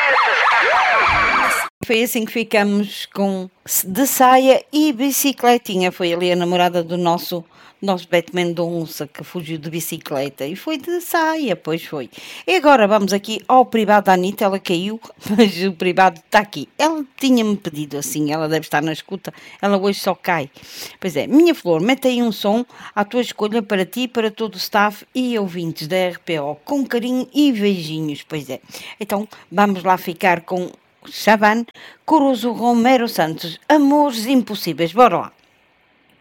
Foi assim que ficamos de saia e bicicletinha. Foi ali a namorada do nosso Beto Mendonça que fugiu de bicicleta e foi de saia, pois foi. E agora vamos aqui ao privado da Anitta. Ela caiu, mas o privado está aqui. Ela tinha-me pedido assim, ela deve estar na escuta, ela hoje só cai. Pois é, minha flor, mete aí um som à tua escolha para ti e para todo o staff e ouvintes da RPO, com carinho e beijinhos. Pois é, então vamos lá ficar com Chavan, Corozo Romero Santos, Amores Impossíveis. Bora lá.